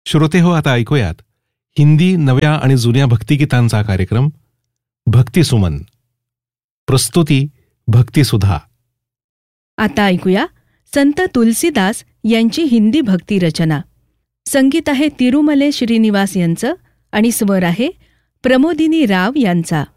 श्रोते हो, आता ऐकूयात हिंदी नव्या आणि जुन्या भक्तिगीतांचा कार्यक्रम भक्ती सुमन. प्रस्तुती भक्तिसुधा. आता ऐकूया संत तुलसीदास यांची हिंदी भक्ती रचना. संगीत आहे तिरुमले श्रीनिवास यांचं आणि स्वर आहे प्रमोदिनी राव यांचा.